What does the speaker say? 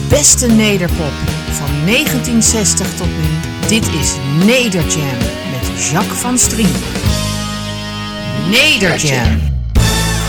beste nederpop van 1960 tot nu. Dit is Nederjam met Jacques van Strien. Nederjam.